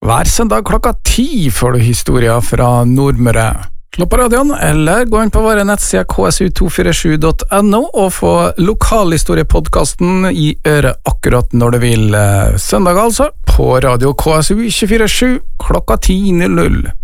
Hver søndag klokka 10 får du historier fra Nordmøre. Slå på radioen, eller gå inn på våre nettsider ksu247.no og få lokalhistoriepodcasten i øret akkurat når du vil. Søndag altså, på radio KSU 24/7 klokka 10:00.